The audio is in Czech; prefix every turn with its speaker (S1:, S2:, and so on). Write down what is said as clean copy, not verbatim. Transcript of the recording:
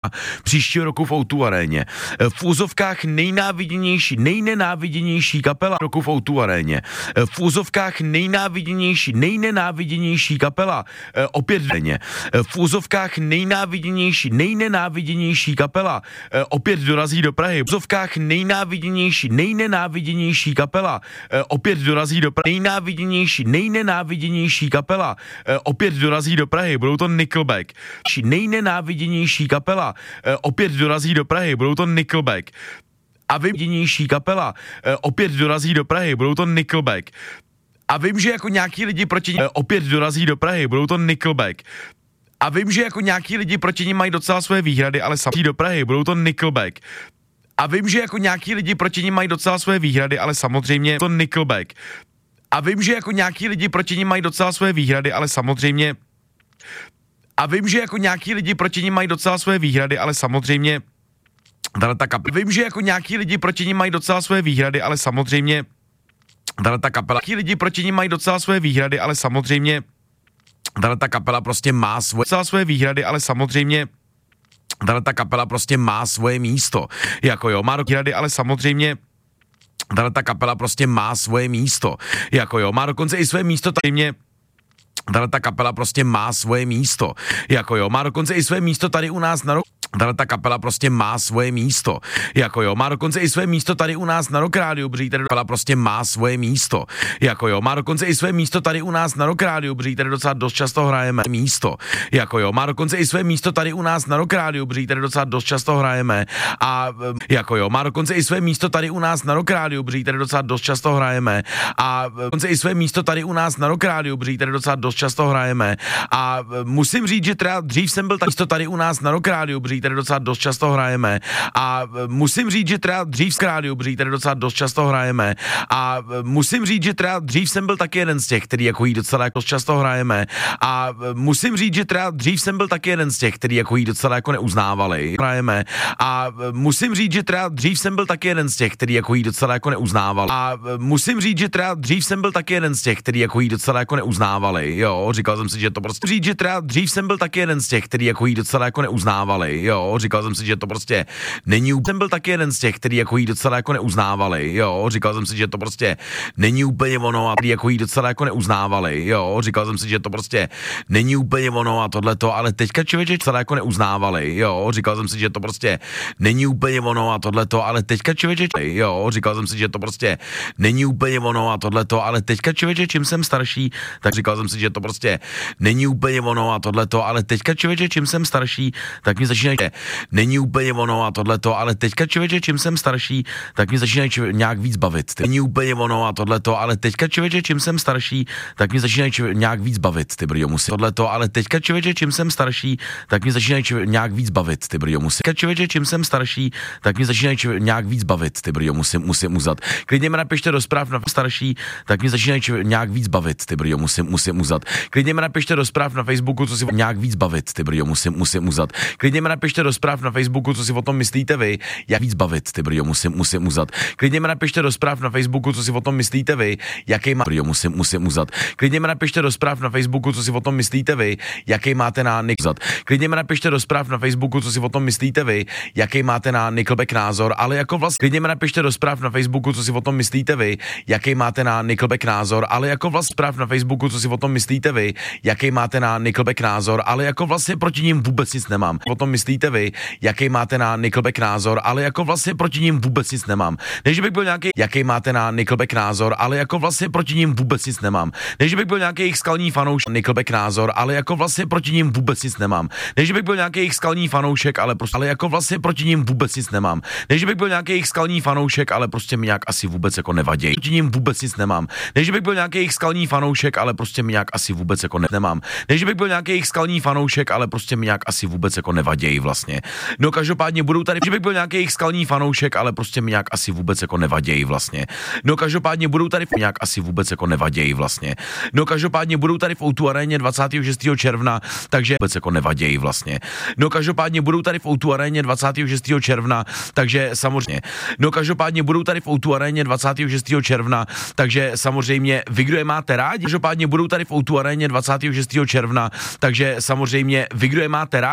S1: příštího roku v O2 aréně. V úzovkách nejnenáviděnější kapela roku v O2 aréně. V úzovkách nejnenáviděnější kapela opět denně. V úzovkách nejnenáviděnější kapela opět dorazí do Prahy. V úzovkách nejnenáviděnější kapela opět dorazí do Prahy. Nejnenáviděnější kapela opět dorazí do Prahy. Budou to Nickelback. Nejnenáviděnější kapela opět dorazí do Prahy. Budou to Nickelback. A nejnenáviděnější kapela opět dorazí do Prahy. Budou to Nickelback. A vím, že jako nějaký lidi proti opět dorazí do Prahy. Budou to Nickelback. A vím, že jako nějaký lidi proti nim mají docela své výhrady, ale samozřejmě do Prahy. Budou to Nickelback. A vím, že jako nějaký lidi proti nim mají docela své výhrady, ale samozřejmě to Nickelback. A vím, že jako nějaký lidi proti nim mají docela své výhrady, ale samozřejmě. A vím, že jako nějaký lidi proti nim mají docela své výhrady, ale samozřejmě. Vím, že jako nějaký lidi proti nim mají docela své výhrady, ale samozřejmě. Ta kapela. Lidi proti nim mají docela své výhrady, ale samozřejmě. Ta kapela prostě má své výhrady, ale samozřejmě. Ta kapela prostě má svoje místo. Jako jo, má výhrady, ale samozřejmě. Ta kapela prostě má svoje místo. Jako jo, má dokonce i své místo tady mě. Ta kapela prostě má svoje místo. Jako jo, má dokonce i své místo tady u nás na rok. Ta kapela prostě má svoje místo. Jako jo, má dokonce i své místo tady u nás na Rock Rádiu, protože tady kapela prostě má svoje místo. Jako jo, má dokonce i své místo tady u nás na Rock Rádiu, protože tady docela dost často hrajeme místo. Jako jo, má dokonce i své místo tady u nás na Rock Rádiu, protože tady docela dost často hrajeme. A jako jo, má dokonce i své místo tady u nás na Rock Rádiu, protože tady docela dost často hrajeme. A dokonce i své místo tady u nás na Rock Rádiu, protože tady docela dost často hrajeme. A musím říct, že teda dřív jsem byl tady u nás na Rock Rádiu, protože tady docela dost často hrajeme. A musím říct, že teda dřív z rádiu, protože tady docela dost často hrajeme. A musím říct, že teda dřív jsem byl taky jeden z těch, který jako jí docela dost často hrajeme. A musím říct, že teda dřív jsem byl taky jeden z těch, který jako jí docela jako neuznávali. Hrajeme. A musím říct, že teda dřív jsem byl taky jeden z těch, který jako jí docela jako neuznával. A musím říct, že teda dřív jsem byl taky jeden z těch, který jako jí docela jako neuznávali. Jo, říkal jsem si, že to prostě říct, že teda dřív jsem byl taky jeden z těch, který jako jí docela jako neuznávali. Jo, říkal jsem si, že to prostě není úplně. Jsem byl taky jeden z těch, který jako jí docela jako neuznávali. Jo, říkal jsem si, že to prostě není úplně ono a který jako jí docela jako neuznávali. Jo, říkal jsem si, že to prostě není úplně ono a tohleto, ale teďka člověče celé jako neuznávali. Jo, říkal jsem si, že to prostě není úplně ono a tohleto, ale teďka člověče, jo, říkal jsem si, že to prostě není úplně ono a tohleto, ale teďka člověče, čím jsem starší, tak říkal jsem si, že to prostě není úplně ono a tohleto, ale teďka člověče, čím jsem starší, tak mi začínají není úplně ono a tohleto, ale teďka člověče, čím jsem starší, tak mi začínají nějak víc bavit. Není úplně ono a tohleto, ale teďka člověče, čím jsem starší, tak mi začínají nějak víc bavit. Ty brďo musím tohleto, ale teďka člověče, čím jsem starší, tak mi začínají nějak víc bavit. Ty brďo musím. Teďka člověče, čím jsem starší, tak mi začínají nějak víc bavit. Ty brďo musím uzat. Klidně mi napište do zpráv na starší, tak mi začínají nějak víc bavit. Ty brďo musím uzat. Klidně mi napište do zpráv na Facebooku, co si nějak víc bavit. Ty brďo musím uzat. Klidně mi napište do zpráv na Facebooku, co si o tom myslíte vy, jak víc bavit, ty brďo, musím uzat. Klidně mi napište do zpráv na Facebooku, co si o tom myslíte vy, jaký má brďo, musím uzat. Klidně mi napište do zpráv na Facebooku, co si o tom myslíte vy, jaký máte na Nickelback. Klidně mi napište do zpráv na Facebooku, co si o tom myslíte vy, jaký máte na Nickelback názor, ale jako vlastně klidně mi napište do zpráv na Facebooku, co si o tom myslíte vy, jaký máte na Nickelback názor, ale jako vlastně zpráv na Facebooku, co si o tom myslíte vy, jaký máte na Nickelback názor, ale jako vlastně proti ním vůbec nic nemám. O tom myslíte vy, jaký máte na Nickelback názor, ale jako vlastně proti ním vůbec nic nemám. Než bych byl nějaký, jaký máte na Nickelback názor, ale jako vlastně proti ním vůbec nic nemám. Než bych byl nějaký jejich skalní fanoušek, Nickelback názor, ale jako vlastně proti ním vůbec nic nemám. Než bych byl nějaký jejich skalní fanoušek, ale jako vlastně proti ním vůbec nic nemám. Než bych byl nějaký jejich skalní fanoušek, ale prostě mi nějak asi vůbec jako nevadí. Proti ním vůbec nic nemám. Než bych byl nějaký jejich skalní fanoušek, ale prostě mi nějak asi vůbec jako nemám. Než bych byl nějaký jejich skalní fanoušek, ale prostě mi nějak asi vůbec jako nevadí vlastně. No každopádně budou tady, že bych byl nějaký jejich skalní fanoušek, ale prostě mi nějak asi vůbec jako nevadí vlastně. No každopádně budou tady nějak asi vůbec jako nevadí vlastně. No každopádně budou tady v O2 aréně 26. června, takže vůbec jako nevadí vlastně. No každopádně budou tady v O2 aréně 26. června, takže samozřejmě. No každopádně budou tady v O2 aréně 26. června, takže samozřejmě vy, kdo je máte rádi, každopádně budou tady v O2 aréně 26. června, takže samozřejmě vy, kdo je máte rádi,